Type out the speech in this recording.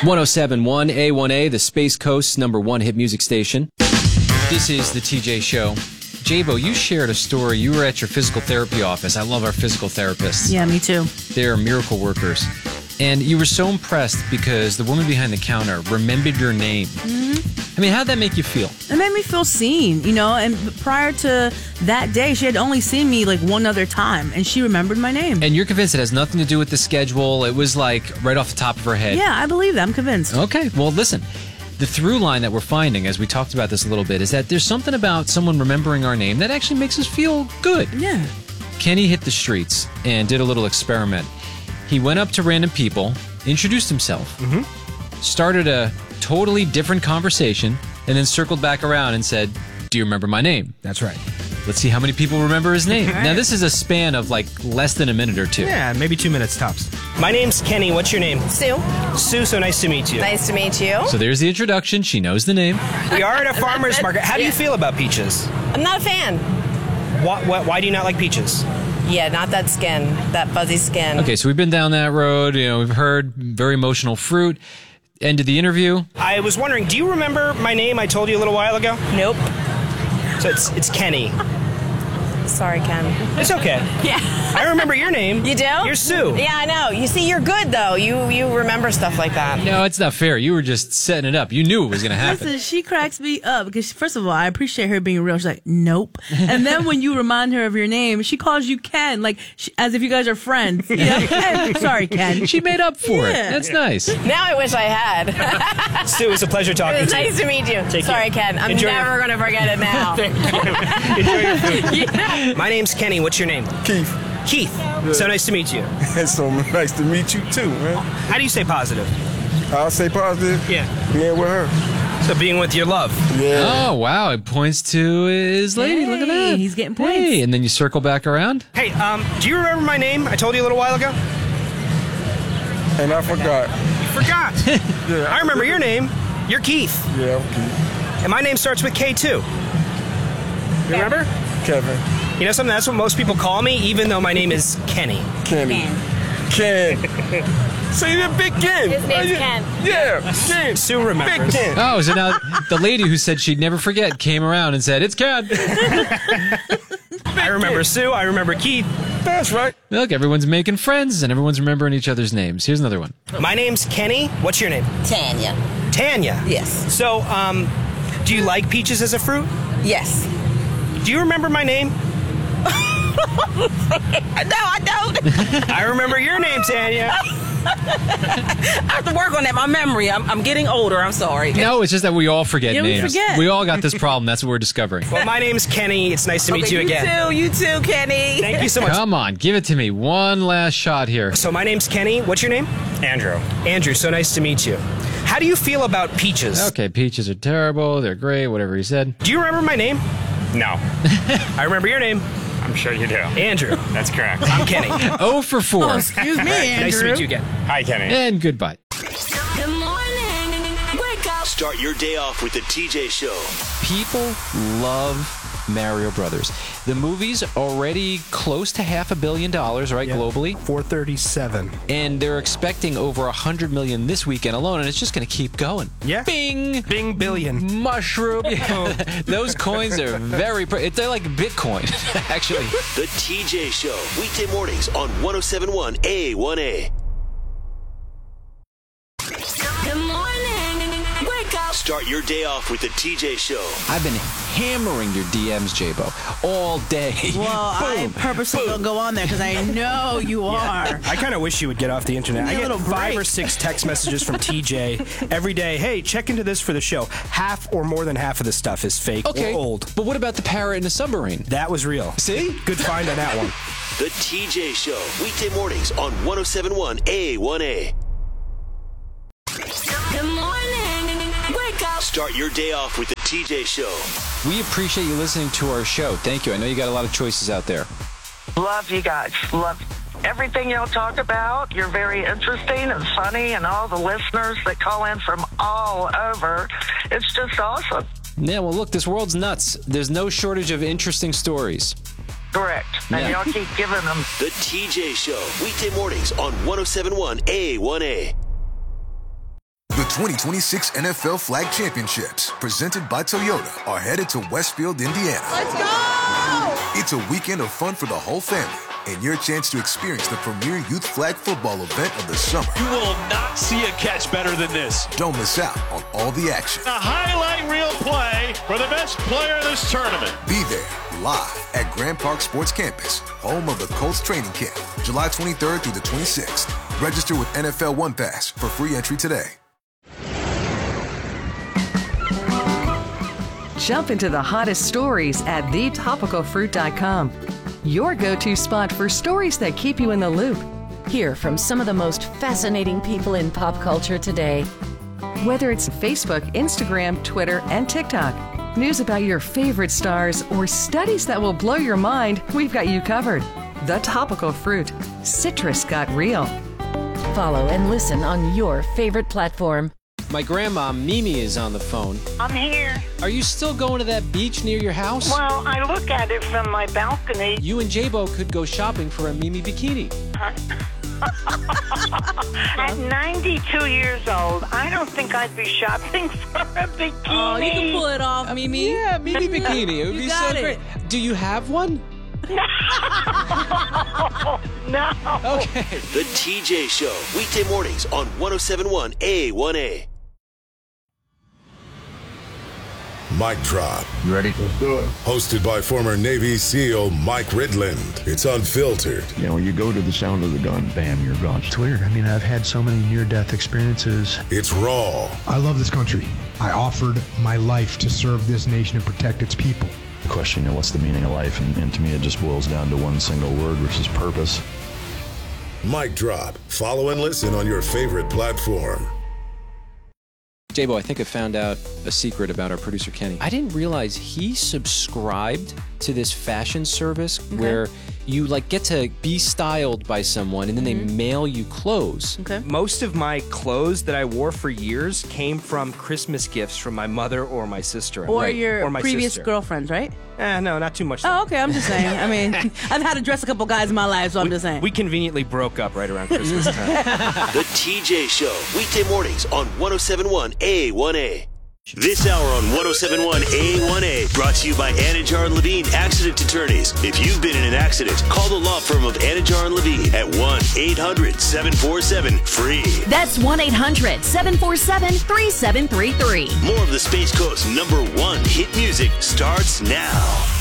107.1 A1A, the Space Coast's #1 hit music station. This is the TJ Show. Jabo, you shared a story. You were at your physical therapy office. I love our physical therapists. Yeah, me too. They're miracle workers. And you were so impressed because the woman behind the counter remembered your name. I mean, how'd that make you feel? It made me feel seen, and prior to that day, she had only seen me like one other time, and she remembered my name. And you're convinced it has nothing to do with the schedule. It was like right off the top of her head. Yeah, I believe that. I'm convinced. Okay, well, listen. The through line that we're finding, as we talked about this a little bit, is that there's something about someone remembering our name that actually makes us feel good. Yeah. Kenny hit the streets and did a little experiment. He went up to random people, introduced himself, started a totally different conversation, and then circled back around and said, "Do you remember my name?" That's right. Let's see how many people remember his name. Right. Now, this is a span of like less than a minute or two. Yeah, maybe 2 minutes tops. My name's Kenny. What's your name? Sue. Sue, so nice to meet you. Nice to meet you. So there's the introduction. She knows the name. We are at a farmer's market. How do you feel about peaches? I'm not a fan. Why do you not like peaches? Yeah, not that skin, that fuzzy skin. Okay, so we've been down that road. We've heard very emotional fruit. Ended the interview. I was wondering, do you remember my name I told you a little while ago? Nope. So it's Kenny. Sorry, Ken. It's okay. Yeah. I remember your name. You do? You're Sue. Yeah, I know. You see, you're good, though. You remember stuff like that. No, it's not fair. You were just setting it up. You knew it was going to happen. Listen, she cracks me up because, first of all, I appreciate her being real. She's like, nope. And then when you remind her of your name, she calls you Ken, like as if you guys are friends. Ken. Sorry, Ken. She made up for it. Yeah. That's nice. Now I wish I had. Sue, it was a pleasure It talking was to you. nice to meet you. Take Sorry, care. Ken. I'm Enjoy never going to forget it now. Enjoy your food. My name's Kenny. What's your name? Keith. Keith. So nice to meet you. It's so nice to meet you too, man. How do you stay positive? I'll say positive. Yeah. Yeah, with her. So being with your love. Yeah. Oh, wow. It points to his lady. Look at Hey, that. he's getting points. Hey, and then you circle back around. Hey, do you remember my name I told you a little while ago? And I forgot. You forgot. Yeah. I remember your name. You're Keith. Yeah, okay. And my name starts with K too. You remember? Kevin. You know something? That's what most people call me, even though my name is Kenny. Kenny. Ken. Say the big Ken. His name's Ken. Yeah, Ken. Sue remembers. Big Ken. Oh, so now the lady who said she'd never forget came around and said, "It's Ken." I remember Sue. I remember Keith. That's right. Look, everyone's making friends and everyone's remembering each other's names. Here's another one. My name's Kenny. What's your name? Tanya. Tanya. Yes. So, do you like peaches as a fruit? Yes. Do you remember my name? No, I don't. I remember your name, Tanya. I have to work on that. My memory. I'm getting older. I'm sorry. No, it's just that we all forget Yeah, we names. forget. We all got this problem. That's what we're discovering. Well, my name's Kenny. It's nice to meet you again. You too, Kenny. Thank you so much. Come on, give it to me. One last shot here. So my name's Kenny. What's your name? Andrew. Andrew. So nice to meet you. How do you feel about peaches? Okay, peaches are terrible. They're great, whatever he said. Do you remember my name? No. I remember your name. I'm sure you do. Andrew. That's correct. I'm Kenny. 0 for 4. Excuse me, Andrew. Nice to meet you again. Hi, Kenny. And goodbye. Good morning. Wake up. Start your day off with the TJ Show. People love Mario Brothers. The movie's already close to $500 million, right, globally? 437. And they're expecting over $100 million this weekend alone, and it's just going to keep going. Yeah. Bing! Bing billion. Mushroom. Yeah. Those coins are very... They're like Bitcoin, actually. The TJ Show. Weekday mornings on 107.1 A1A. Good morning. Wake up. Start your day off with the TJ Show. I've been hammering your DMs, Jabo, all day. Well, I purposely don't go on there because I know you are. I kind of wish you would get off the internet. I Need a get little 5 break. or 6 text messages from TJ every day. Hey, check into this for the show. Half or more than half of the stuff is fake or old. But what about the parrot in the submarine? That was real. See? Good find on that one. The TJ Show. Weekday mornings on 107.1 A1A. Good morning. Wake up. Start your day off with the TJ Show. We appreciate you listening to our show. Thank you. I know you got a lot of choices out there. Love you guys. Love everything y'all talk about. You're very interesting and funny, and all the listeners that call in from all over. It's just awesome. Yeah, well, look, this world's nuts. There's no shortage of interesting stories. Correct. And y'all keep giving them. The TJ Show. Weekday mornings on 107.1 A1A. The 2026 NFL Flag Championships, presented by Toyota, are headed to Westfield, Indiana. Let's go! It's a weekend of fun for the whole family and your chance to experience the premier youth flag football event of the summer. You will not see a catch better than this. Don't miss out on all the action. A highlight reel play for the best player of this tournament. Be there live at Grand Park Sports Campus, home of the Colts training camp, July 23rd through the 26th. Register with NFL One Pass for free entry today. Jump into the hottest stories at thetopicalfruit.com. Your go-to spot for stories that keep you in the loop. Hear from some of the most fascinating people in pop culture today. Whether it's Facebook, Instagram, Twitter, and TikTok, news about your favorite stars, or studies that will blow your mind, we've got you covered. The Topical Fruit. Citrus got real. Follow and listen on your favorite platform. My grandma, Mimi, is on the phone. I'm here. Are you still going to that beach near your house? Well, I look at it from my balcony. You and J-Bo could go shopping for a Mimi bikini. At 92 years old, I don't think I'd be shopping for a bikini. Oh, you can pull it off, Mimi. Yeah, Mimi bikini. It would be so great. Do you have one? No. Okay. The TJ Show, weekday mornings on 107.1 A1A. Mic Drop. You ready? Let's do it. Hosted by former Navy SEAL Mike Ridland. It's unfiltered. You know, when you go to the sound of the gun, bam, you're gone. It's weird. I mean, I've had so many near-death experiences. It's raw. I love this country. I offered my life to serve this nation and protect its people. The question, you know, what's the meaning of life? And to me, it just boils down to one single word, which is purpose. Mic Drop. Follow and listen on your favorite platform. J-Bo, I think I found out a secret about our producer, Kenny. I didn't realize he subscribed to this fashion service where you like get to be styled by someone and then they mail you clothes. Most of my clothes that I wore for years came from Christmas gifts from my mother or my sister. Or your my previous sister. girlfriends, right? No, not too much. Oh, okay. I'm just saying. I mean, I've had to dress a couple guys in my life, so I'm just saying. We conveniently broke up right around Christmas time. The TJ Show, weekday mornings on 107.1 A1A. This hour on 107.1 A1A, brought to you by Anajar and Levine Accident Attorneys. If you've been in an accident, call the law firm of Anajar and Levine at 1-800-747-FREE. That's 1-800-747-3733. More of the Space Coast's #1 hit music starts now.